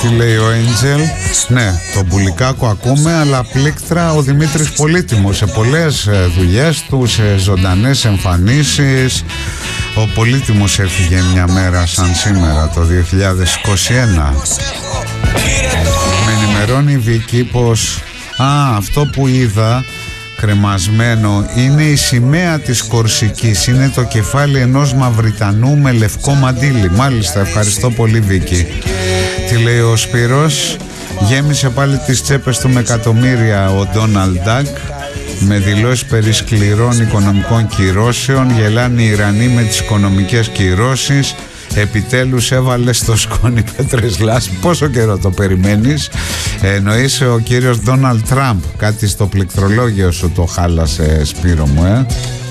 Τι λέει ο Έντζελ? Ναι, τον Μπουλικάκο ακούμε, αλλά πλήκτρα ο Δημήτρης Πολύτιμος σε πολλές δουλειές του, σε ζωντανές εμφανίσεις. Ο Πολύτιμος έφυγε μια μέρα σαν σήμερα το 2021. Με ενημερώνει η Βίκη πως αυτό που είδα κρεμασμένο είναι η σημαία της Κορσικής. Είναι το κεφάλι ενός Μαυριτανού με λευκό μαντίλι. Μάλιστα, ευχαριστώ πολύ Βίκη. Τι λέει ο Σπύρος? Γέμισε πάλι τις τσέπες του με εκατομμύρια ο Ντόναλντ Ντακ, με δηλώσεις περί σκληρών οικονομικών κυρώσεων. Γελάνε οι Ιρανοί με τις οικονομικές κυρώσεις. Επιτέλους έβαλε στο σκόνη πέτρες λάσπη. Πόσο καιρό το περιμένεις? Εννοείς ο κύριος Ντόναλντ Τραμπ? Κάτι στο πληκτρολόγιο σου το χάλασε, Σπύρο μου,